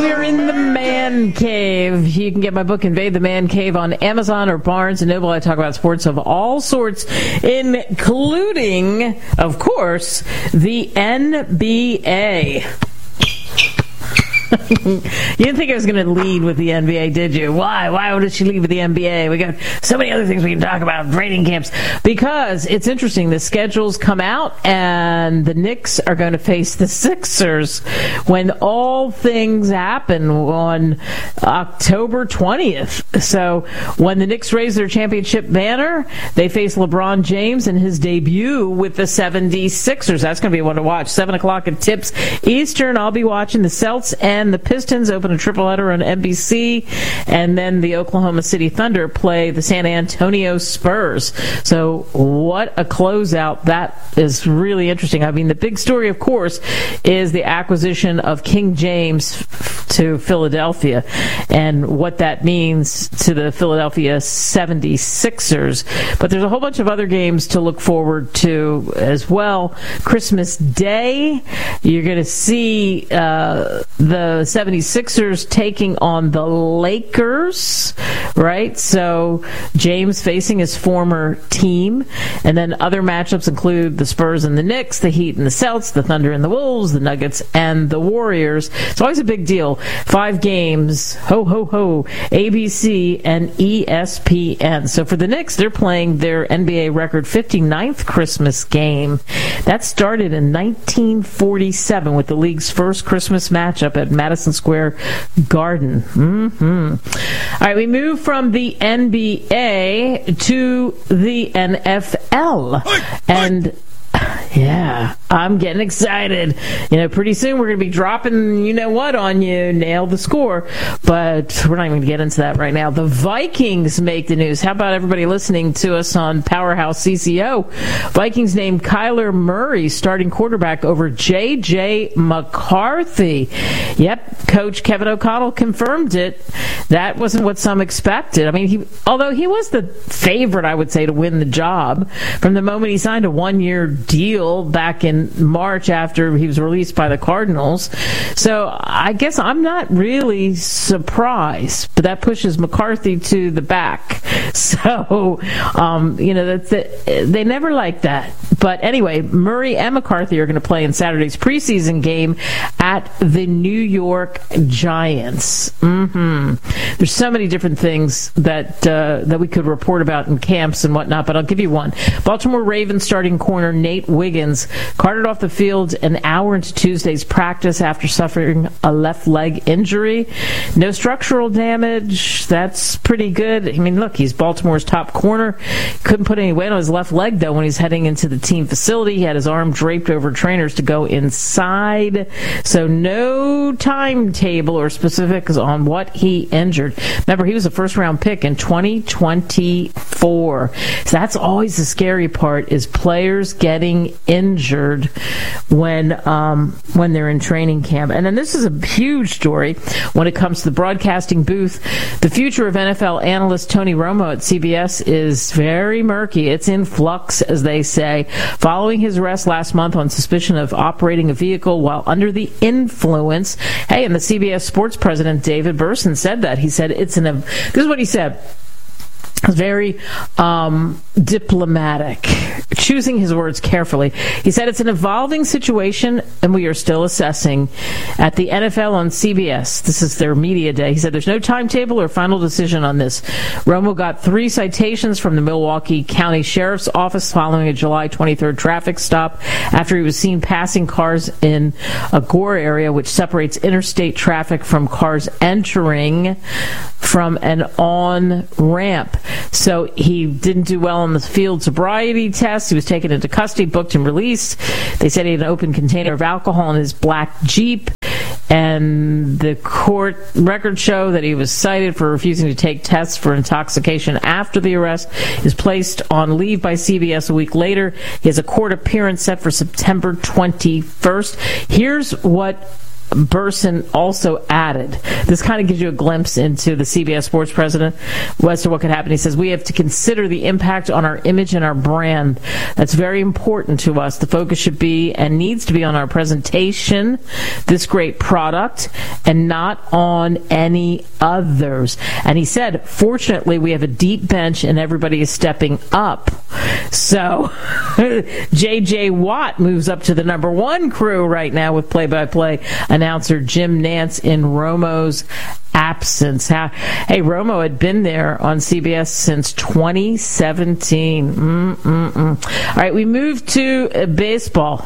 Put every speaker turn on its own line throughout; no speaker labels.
we're in the Man Cave. You can get my book, Invade the Man Cave, on Amazon or Barnes & Noble. I talk about sports of all sorts, including, of course, the NBA. You didn't think I was going to lead with the NBA, did you? Why? Why would she lead with the NBA? We got so many other things we can talk about, training camps. Because it's interesting. The schedules come out, and the Knicks are going to face the Sixers when all things happen on October 20th. So when the Knicks raise their championship banner, they face LeBron James in his debut with the 76ers. That's going to be one to watch. 7 o'clock at Tips Eastern. I'll be watching the Celts and the Pistons open a tripleheader on NBC, and then the Oklahoma City Thunder play the San Antonio Spurs. So what a closeout. That is really interesting. I mean, the big story, of course, is the acquisition of King James to Philadelphia and what that means to the Philadelphia 76ers. But there's a whole bunch of other games to look forward to as well. Christmas Day, you're going to see the 76ers taking on the Lakers, right? So James facing his former team. And then other matchups include the Spurs and the Knicks, the Heat and the Celts, the Thunder and the Wolves, the Nuggets and the Warriors. It's always a big deal. 5 games, ho, ho, ho, ABC and ESPN. So for the Knicks, they're playing their NBA record 59th Christmas game. That started in 1947 with the league's first Christmas matchup at Madison Square Garden. All right, we move from the NBA to the NFL. And yeah, I'm getting excited. You know, pretty soon we're going to be dropping you-know-what on you, Nail the Score. But we're not even going to get into that right now. The Vikings make the news. How about everybody listening to us on Powerhouse CCO? Vikings named Kyler Murray starting quarterback over J.J. McCarthy. Yep, Coach Kevin O'Connell confirmed it. That wasn't what some expected. I mean, although he was the favorite, I would say, to win the job from the moment he signed a one-year deal back in March after he was released by the Cardinals. So I guess I'm not really surprised, but that pushes McCarthy to the back. So, they never like that. But anyway, Murray and McCarthy are going to play in Saturday's preseason game at the New York Giants. There's so many different things that we could report about in camps and whatnot, but I'll give you one. Baltimore Ravens starting corner Nate Wiggins carted off the field an hour into Tuesday's practice after suffering a left leg injury. No structural damage. That's pretty good. I mean, look, he's Baltimore's top corner. Couldn't put any weight on his left leg, though, when he's heading into the team facility. He had his arm draped over trainers to go inside. So no timetable or specifics on what he injured. Remember, he was a first-round pick in 2024. So that's always the scary part, is players getting injured when they're in training camp. And then this is a huge story when it comes to the broadcasting booth. The future of NFL analyst Tony Romo at CBS is very murky. It's in flux, as they say, following his arrest last month on suspicion of operating a vehicle while under the influence. Hey, and the CBS Sports president, David Burson, said that. He said this is what he said. Very diplomatic, choosing his words carefully. He said it's an evolving situation and we are still assessing. At the NFL on CBS, this is their media day, he said there's no timetable or final decision on this. Romo got 3 citations from the Milwaukee County Sheriff's Office following a July 23rd traffic stop after he was seen passing cars in a Gore area, which separates interstate traffic from cars entering from an on-ramp. So he didn't do well on the field sobriety test. He was taken into custody, booked and released. They said he had an open container of alcohol in his black Jeep. And the court records show that he was cited for refusing to take tests for intoxication after the arrest. He was placed on leave by CBS a week later. He has a court appearance set for September 21st. Here's what Burson also added, this kind of gives you a glimpse into the CBS Sports president as to what could happen. He says, we have to consider the impact on our image and our brand. That's very important to us. The focus should be and needs to be on our presentation, this great product, and not on any others. And he said, fortunately, we have a deep bench and everybody is stepping up. So J.J. Watt moves up to the number one crew right now with play-by-play announcer Jim Nantz in Romo's absence. Hey, Romo had been there on CBS since 2017. All right, we move to baseball.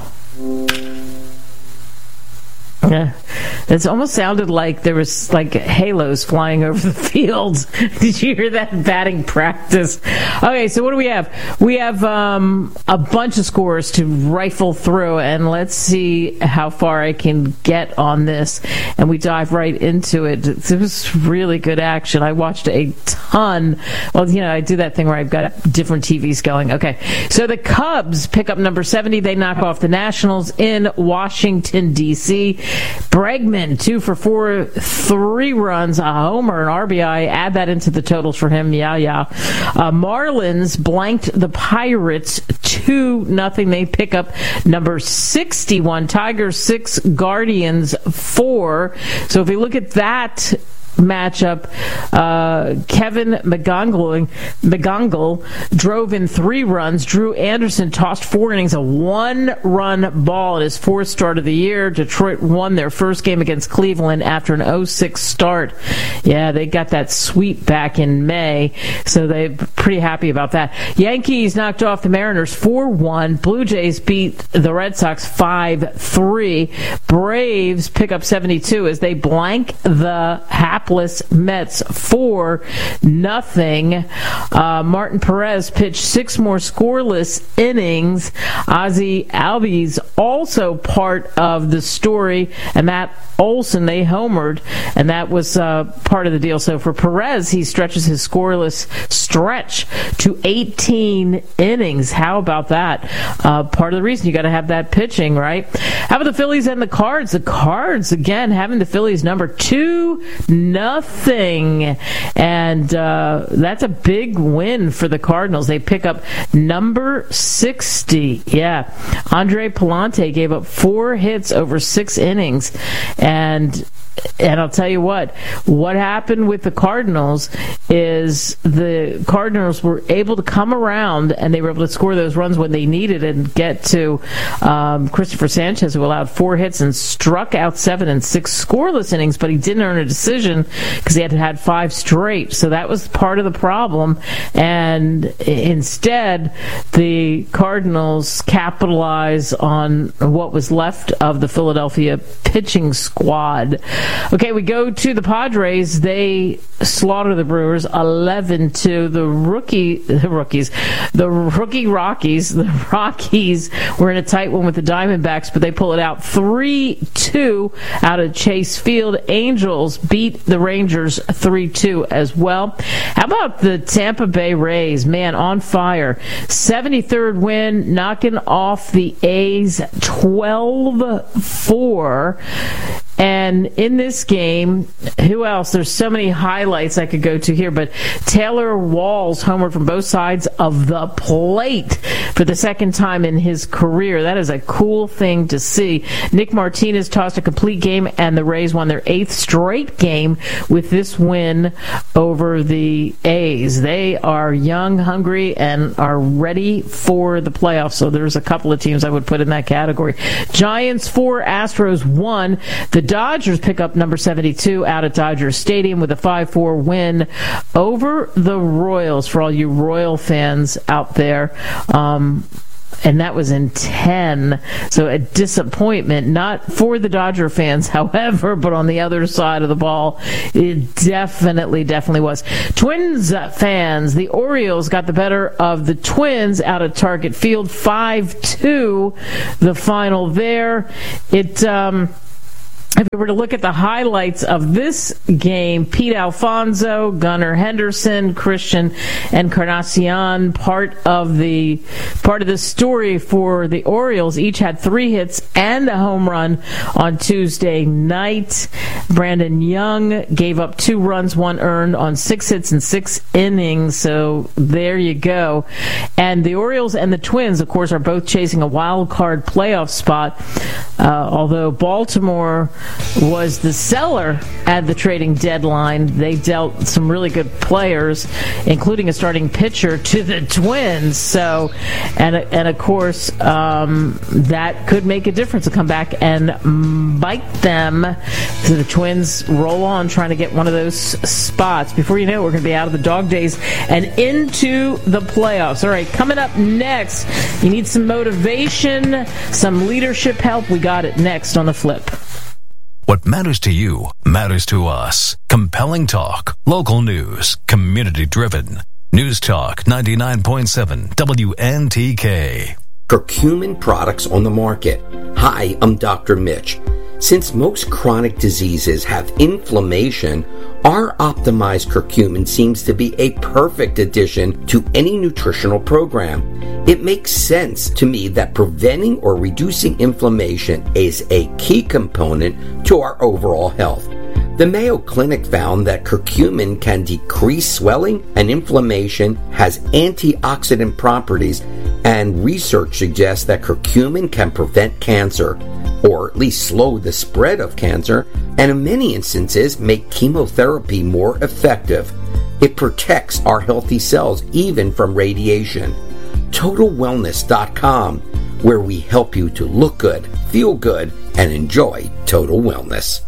Yeah, it almost sounded like there was like halos flying over the field. Did you hear that batting practice? Okay, so what do we have? We have a bunch of scores to rifle through, and let's see how far I can get on this. And we dive right into it. It was really good action. I watched a ton. Well, I do that thing where I've got different TVs going. Okay, so the Cubs pick up number 70. They knock off the Nationals in Washington, D.C. Bregman, 2 for 4, 3 runs, a homer, an RBI. Add that into the totals for him. Yeah. Marlins blanked the Pirates 2-0. They pick up number 61. Tigers 6, Guardians 4. So if we look at that matchup, Kevin McGongle drove in 3 runs. Drew Anderson tossed 4 innings, a 1-run ball at his 4th start of the year. Detroit won their first game against Cleveland after an 0-6 start. Yeah, they got that sweep back in May, so they're pretty happy about that. Yankees knocked off the Mariners 4-1. Blue Jays beat the Red Sox 5-3. Braves pick up 72 as they blank the hapless Mets 4-0. Martin Perez pitched 6 more scoreless innings. Ozzie Albies also part of the story, and Matt Olson, they homered, and that was part of the deal. So for Perez, he stretches his scoreless stretch to 18 innings. How about that? Part of the reason you got to have that pitching, right? How about the Phillies and the Cards? The Cards, again, having the Phillies number 2-0. And that's a big win for the Cardinals. They pick up number 60. Yeah. Andre Palante gave up 4 hits over 6 innings. And I'll tell you what happened with the Cardinals is the Cardinals were able to come around and they were able to score those runs when they needed and get to Christopher Sanchez, who allowed 4 hits and struck out 7 in 6 scoreless innings, but he didn't earn a decision because he had 5 straight. So that was part of the problem. And instead, the Cardinals capitalize on what was left of the Philadelphia pitching squad. Okay, we go to the Padres. They slaughter the Brewers 11-2. The Rockies were in a tight one with the Diamondbacks, but they pull it out 3-2 out of Chase Field. Angels beat the Rangers 3-2 as well. How about the Tampa Bay Rays? Man, on fire. 73rd win, knocking off the A's 12-4. And in this game, who else? There's so many highlights I could go to here, but Taylor Walls homered from both sides of the plate for the second time in his career. That is a cool thing to see. Nick Martinez tossed a complete game, and the Rays won their 8th straight game with this win over the A's. They are young, hungry, and are ready for the playoffs. So there's a couple of teams I would put in that category. Giants 4, Astros 1. The Dodgers pick up number 72 out at Dodger Stadium with a 5-4 win over the Royals, for all you Royal fans out there. And that was in 10. So a disappointment, not for the Dodger fans, however, but on the other side of the ball, it definitely was. Twins fans, the Orioles got the better of the Twins out at Target Field, 5-2, the final there. If we were to look at the highlights of this game, Pete Alfonso, Gunnar Henderson, Christian Encarnacion, part of the story for the Orioles, each had 3 hits and a home run on Tuesday night. Brandon Young gave up 2 runs, 1 earned on 6 hits and 6 innings. So there you go. And the Orioles and the Twins, of course, are both chasing a wild card playoff spot. Although Baltimore was the seller at the trading deadline, they dealt some really good players, including a starting pitcher, to the Twins. So, and of course, that could make a difference to come back and bite them. So the Twins roll on trying to get one of those spots. Before you know it, we're going to be out of the dog days and into the playoffs. All right, coming up next, you need some motivation, some leadership help. We got it next on The Flip.
What matters to you matters to us. Compelling talk, local news, community-driven. News Talk 99.7 WNTK.
Curcumin products on the market. Hi, I'm Dr. Mitch. Since most chronic diseases have inflammation, our optimized curcumin seems to be a perfect addition to any nutritional program. It makes sense to me that preventing or reducing inflammation is a key component to our overall health. The Mayo Clinic found that curcumin can decrease swelling and inflammation, has antioxidant properties, and research suggests that curcumin can prevent cancer, or at least slow the spread of cancer, and in many instances make chemotherapy more effective. It protects our healthy cells even from radiation. TotalWellness.com, where we help you to look good, feel good, and enjoy total wellness.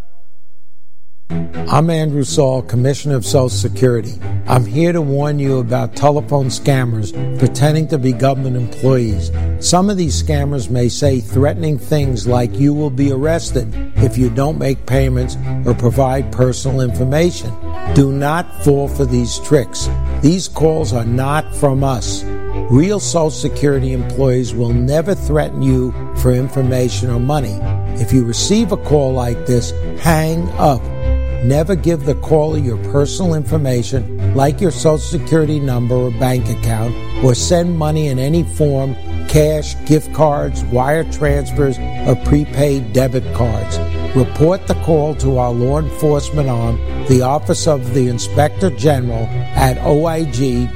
I'm Andrew Saul, Commissioner of Social Security. I'm here to warn you about telephone scammers pretending to be government employees. Some of these scammers may say threatening things like you will be arrested if you don't make payments or provide personal information. Do not fall for these tricks. These calls are not from us. Real Social Security employees will never threaten you for information or money. If you receive a call like this, hang up. Never give the caller your personal information, like your Social Security number or bank account, or send money in any form, cash, gift cards, wire transfers, or prepaid debit cards. Report the call to our law enforcement arm, the Office of the Inspector General, at oig.ssa.gov.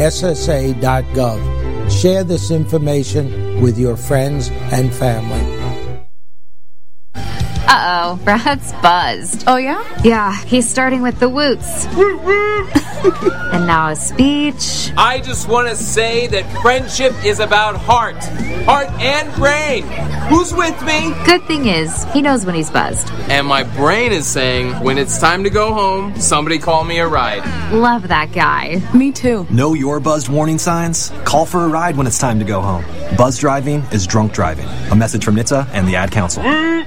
Share this information with your friends and family.
Uh-oh, Brad's buzzed.
Oh, yeah?
Yeah, he's starting with the woots. And now a speech.
I just want to say that friendship is about heart and brain. Who's with me?
Good thing is, he knows when he's buzzed.
And my brain is saying, when it's time to go home, somebody call me a ride.
Love that guy.
Me too.
Know your buzzed warning signs? Call for a ride when it's time to go home. Buzz driving is drunk driving. A message from NHTSA and the Ad Council.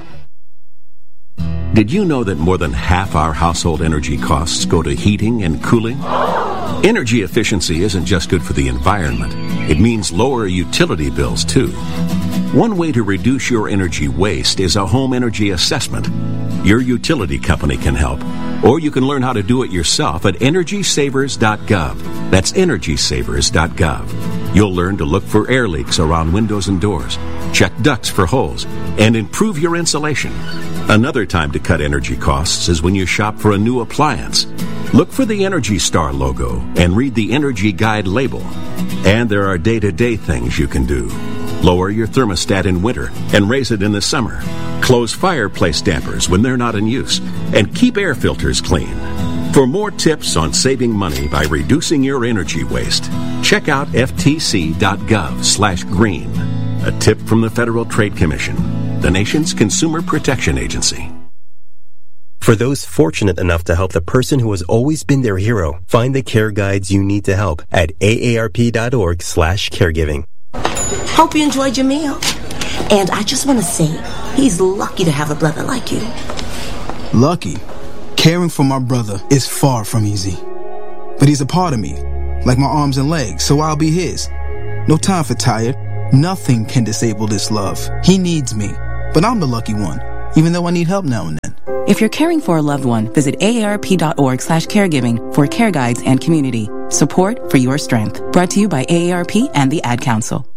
Did you know that more than half our household energy costs go to heating and cooling? Energy efficiency isn't just good for the environment. It means lower utility bills, too. One way to reduce your energy waste is a home energy assessment. Your utility company can help. Or you can learn how to do it yourself at EnergySavers.gov. That's EnergySavers.gov. You'll learn to look for air leaks around windows and doors, check ducts for holes, and improve your insulation. Another time to cut energy costs is when you shop for a new appliance. Look for the Energy Star logo and read the Energy Guide label. And there are day-to-day things you can do. Lower your thermostat in winter and raise it in the summer. Close fireplace dampers when they're not in use. And keep air filters clean. For more tips on saving money by reducing your energy waste, check out ftc.gov/green. A tip from the Federal Trade Commission, the nation's consumer protection agency.
For those fortunate enough to help the person who has always been their hero, find the care guides you need to help at aarp.org/caregiving.
Hope you enjoyed your meal. And I just want to say, he's lucky to have a brother like you.
Lucky? Caring for my brother is far from easy. But he's a part of me, like my arms and legs, so I'll be his. No time for tired. Nothing can disable this love. He needs me, but I'm the lucky one. even though I need help now and then.
If you're caring for a loved one, visit aarp.org/caregiving for care guides and community. Support for your strength. Brought to you by AARP and the Ad Council.